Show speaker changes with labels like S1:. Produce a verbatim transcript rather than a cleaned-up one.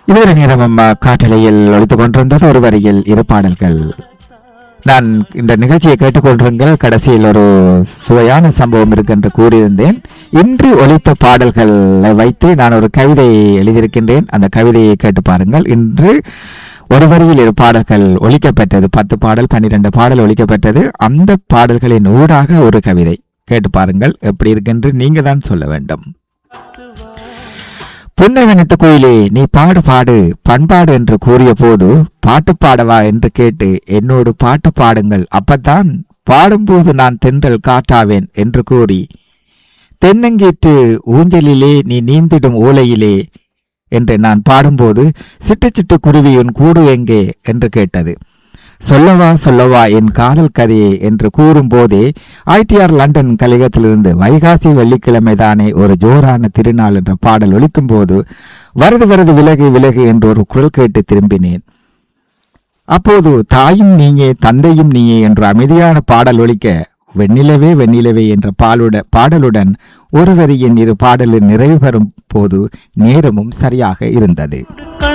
S1: இதுவரை நேரமும் காற்றலையில் ஒழித்துக் கொண்டிருந்தது ஒரு வரியில் இரு பாடல்கள். நான் இந்த நிகழ்ச்சியை கேட்டுக்கொண்டிருங்கள். கடைசியில் ஒரு சுவையான சம்பவம் இருக்கு என்று கூறியிருந்தேன். இன்று ஒலித்த பாடல்களை வைத்து நான் ஒரு கவிதை எழுதியிருக்கின்றேன். அந்த கவிதையை கேட்டு பாருங்கள். இன்று ஒரு வரியில் இரு பாடல்கள் ஒலிக்கப்பட்டது. பத்து பாடல் பன்னிரண்டு பாடல் ஒலிக்கப்பட்டது. அந்த பாடல்களின் ஊடாக ஒரு கவிதை கேட்டு பாருங்கள். எப்படி இருக்குன்று நீங்க தான் சொல்ல வேண்டும். புன்னகனத்து கோயிலே நீ பாடு பாடு பண்பாடு என்று கூறிய போது பாட்டு பாடவா என்று கேட்டு என்னோடு பாட்டு பாடுங்கள், அப்பத்தான் பாடும்போது நான் தென்றல் காட்டாவேன் என்று கூறி தென்னங்கீற்று ஊஞ்சலிலே நீ நீந்திடும் ஓலையிலே என்று நான் பாடும்போது சிட்டு சிட்டு குருவி உன் கூடு எங்கே என்று கேட்டது. சொல்லவா சொல்லவா என் காதல் கதையே என்று கூறும் போதே ஐடிஆர் லண்டன் கழகத்திலிருந்து வைகாசி வெள்ளிக்கிழமை தானே ஒரு ஜோரான திருநாள் என்ற பாடல் ஒலிக்கும் போது வரது வரது விலகு விலகு என்று ஒரு குரல் கேட்டு திரும்பினேன். அப்போது தாயும் நீயே தந்தையும் நீயே என்ற அமைதியான பாடல் ஒலிக்க வெண்ணிலவே வெண்ணிலவே என்ற பாலுட பாடலுடன் ஒரு வரியின் இரு பாடலில் நிறைவு பெறும் போது நேரமும் சரியாக இருந்தது.